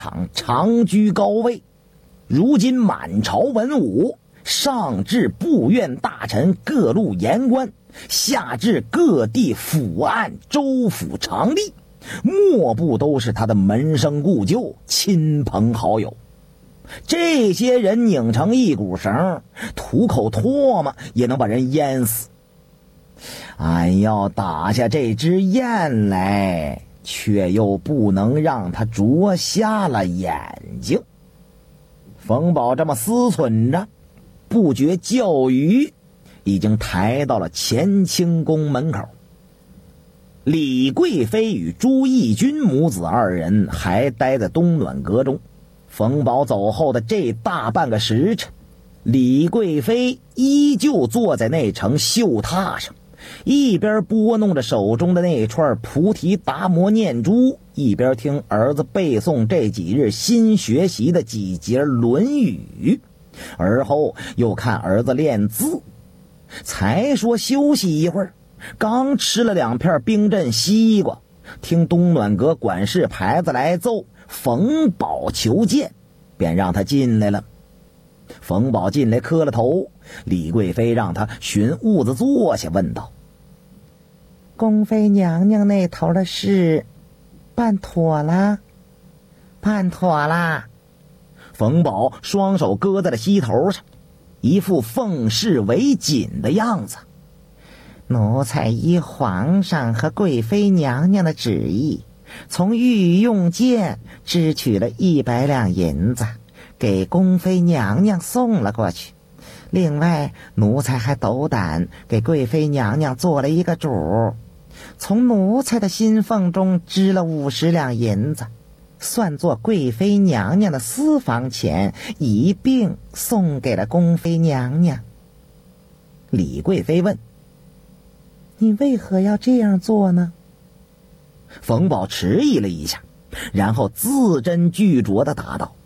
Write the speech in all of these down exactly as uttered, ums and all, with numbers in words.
场长居高位，如今满朝文武，上至部院大臣各路言官，下至各地府案州府常吏，莫不都是他的门生故旧、亲朋好友。这些人拧成一股绳，吐口唾沫也能把人淹死。俺要打下这只雁来，却又不能让他啄瞎了眼睛。冯保这么思忖着，不觉轿舆已经抬到了乾清宫门口。李贵妃与朱翊钧母子二人还待在东暖阁中。冯保走后的这大半个时辰，李贵妃依旧坐在那程绣榻上，一边拨弄着手中的那串菩提达摩念珠，一边听儿子背诵这几日新学习的几节《论语》，而后又看儿子练字。才说休息一会儿，刚吃了两片冰镇西瓜，听东暖阁管事牌子来奏冯保求见，便让他进来了。冯保进来磕了头，李贵妃让他寻屋子坐下，问道：宫妃娘娘那头的事办妥了？办妥了。冯保双手搁在了膝头上，一副奉事为谨的样子。奴才依皇上和贵妃娘娘的旨意，从御用监支取了一百两银子，给宫妃娘娘送了过去。另外，奴才还斗胆给贵妃娘娘做了一个主，从奴才的薪俸中支了五十两银子，算作贵妃娘娘的私房钱，一并送给了宫妃娘娘。李贵妃问：你为何要这样做呢？冯保迟疑了一下，然后字斟句酌地答道：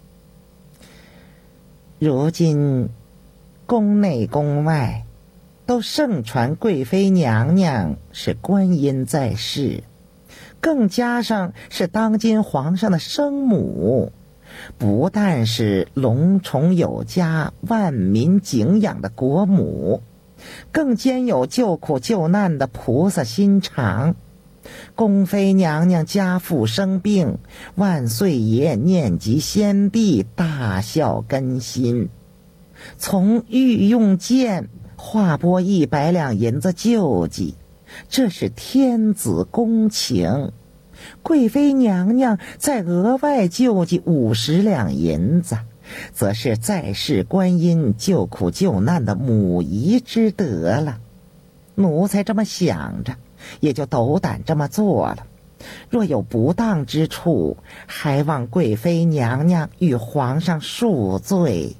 如今宫内宫外都盛传贵妃娘娘是观音在世，更加上是当今皇上的生母，不但是龙宠有加、万民敬仰的国母，更兼有救苦救难的菩萨心肠。宫妃娘娘家父生病，万岁爷念及先帝，大孝根心，从御用监划拨一百两银子救济，这是天子公情。贵妃娘娘再额外救济五十两银子，则是在世观音救苦救难的母仪之德了。奴才这么想着，也就斗胆这么做了。若有不当之处，还望贵妃娘娘与皇上恕罪。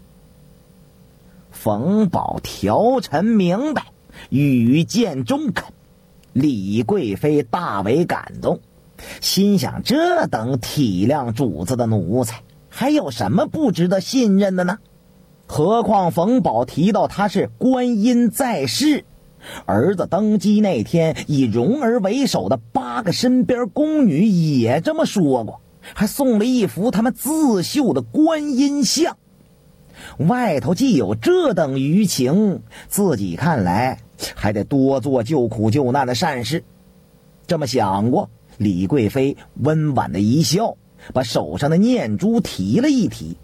冯保调陈明白，语见中肯。李贵妃大为感动，心想这等体谅主子的奴才，还有什么不值得信任的呢？何况冯保提到他是观音在世，儿子登基那天以蓉儿为首的八个身边宫女也这么说过，还送了一幅他们自绣的观音像。外头既有这等舆情，自己看来还得多做救苦救难的善事。这么想过，李贵妃温婉的一笑，把手上的念珠提了一提。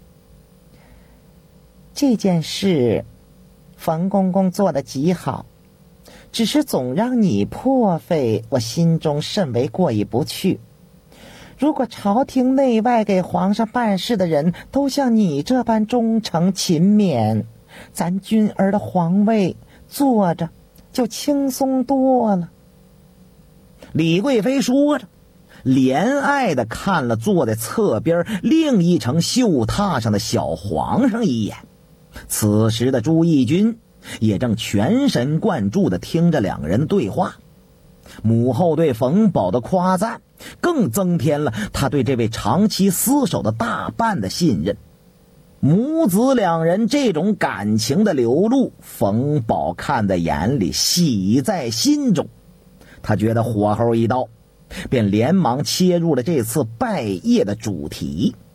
这件事冯公公做得极好，只是总让你破费，我心中甚为过意不去。如果朝廷内外给皇上办事的人都像你这般忠诚勤勉，咱君儿的皇位坐着就轻松多了。李贵妃说着，怜爱地看了坐在侧边另一程绣榻上的小皇上一眼。此时的朱翊钧也正全神贯注地听着两个人的对话。母后对冯保的夸赞，更增添了他对这位长期厮守的大半的信任。母子两人这种感情的流露，冯保看在眼里，喜在心中。他觉得火候一到，便连忙切入了这次拜谒的主题。